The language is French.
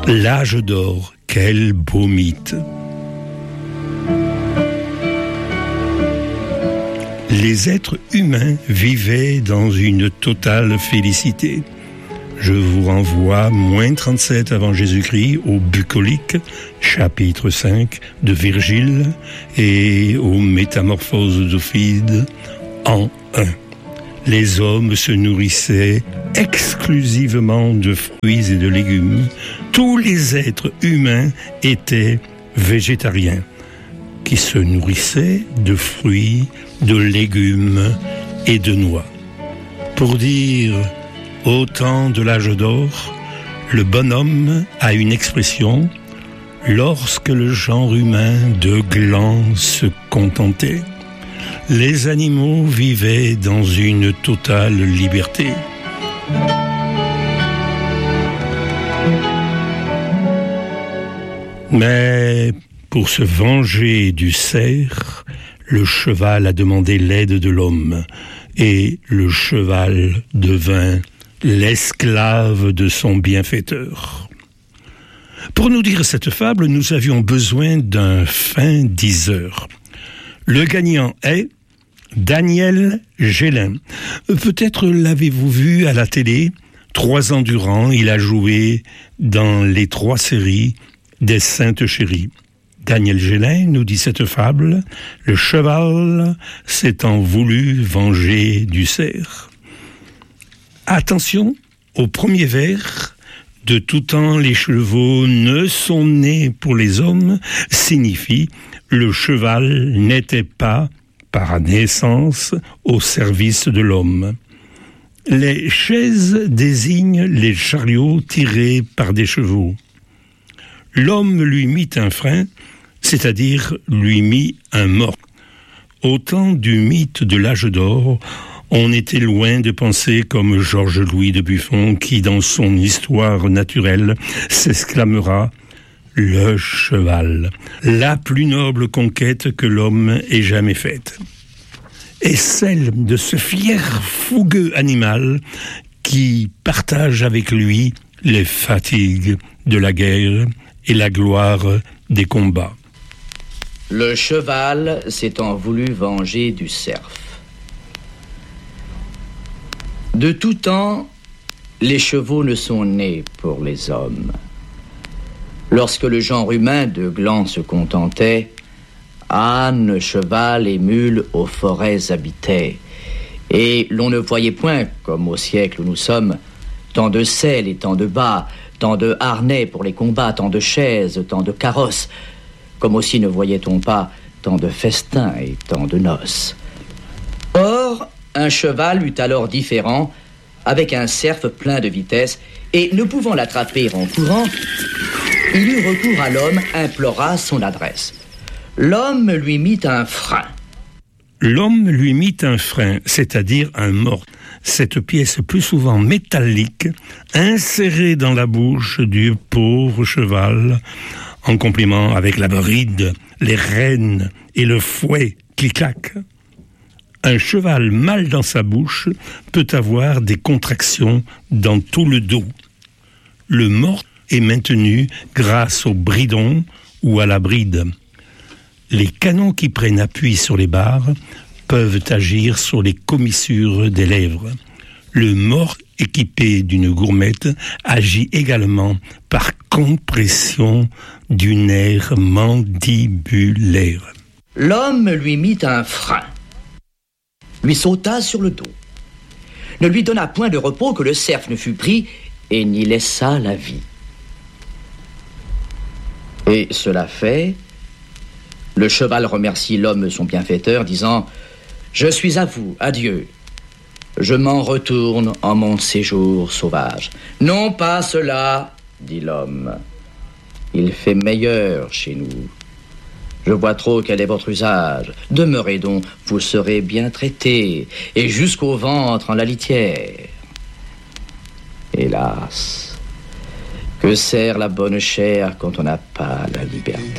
L'âge d'or, quel beau mythe. Les êtres humains vivaient dans une totale félicité. Je vous renvoie, moins 37 avant Jésus-Christ, au Bucolique, chapitre 5 de Virgile, et aux Métamorphoses d'Ophide, en 1. Les hommes se nourrissaient exclusivement de fruits et de légumes. Tous les êtres humains étaient végétariens, qui se nourrissaient de fruits, de légumes et de noix. Pour dire au temps de l'âge d'or, le bonhomme a une expression « lorsque le genre humain de glands se contentait ». Les animaux vivaient dans une totale liberté. Mais pour se venger du cerf, le cheval a demandé l'aide de l'homme, et le cheval devint l'esclave de son bienfaiteur. Pour nous dire cette fable, nous avions besoin d'un fin diseur. Le gagnant est Daniel Gélin. Peut-être l'avez-vous vu à la télé. 3 ans durant, il a joué dans les 3 séries des Saintes Chéries. Daniel Gélin nous dit cette fable. Le cheval s'étant voulu venger du cerf. Attention au premier vers. De tout temps, les chevaux ne sont nés pour les hommes, signifie le cheval n'était pas, par naissance, au service de l'homme. Les chaises désignent les chariots tirés par des chevaux. L'homme lui mit un frein, c'est-à-dire lui mit un mort. Au temps du mythe de l'âge d'or, on était loin de penser comme Georges-Louis de Buffon qui, dans son histoire naturelle, s'exclamera « le cheval, la plus noble conquête que l'homme ait jamais faite ». Et celle de ce fier fougueux animal qui partage avec lui les fatigues de la guerre et la gloire des combats. Le cheval s'étant voulu venger du cerf. De tout temps, les chevaux ne sont nés pour les hommes. Lorsque le genre humain de glands se contentait, ânes, cheval et mules aux forêts habitaient, et l'on ne voyait point, comme au siècle où nous sommes, tant de selles et tant de bas, tant de harnais pour les combats, tant de chaises, tant de carrosses, comme aussi ne voyait-on pas tant de festins et tant de noces. Or, un cheval eut alors différent, avec un cerf plein de vitesse, et ne pouvant l'attraper en courant, il eut recours à l'homme, implora son adresse. L'homme lui mit un frein. L'homme lui mit un frein, c'est-à-dire un mort. Cette pièce plus souvent métallique, insérée dans la bouche du pauvre cheval, en complément avec la bride, les rênes et le fouet qui claquent. Un cheval mal dans sa bouche peut avoir des contractions dans tout le dos. Le mort est maintenu grâce au bridon ou à la bride. Les canons qui prennent appui sur les barres peuvent agir sur les commissures des lèvres. Le mort équipé d'une gourmette agit également par compression du nerf mandibulaire. L'homme lui mit un frein, lui sauta sur le dos, ne lui donna point de repos que le cerf ne fût pris et n'y laissa la vie. Et cela fait, le cheval remercie l'homme son bienfaiteur, disant « Je suis à vous, adieu. Je m'en retourne en mon séjour sauvage. »« Non pas cela, dit l'homme. Il fait meilleur chez nous. Je vois trop quel est votre usage. Demeurez donc, vous serez bien traité, et jusqu'au ventre en la litière. » Hélas, que sert la bonne chair quand on n'a pas la liberté?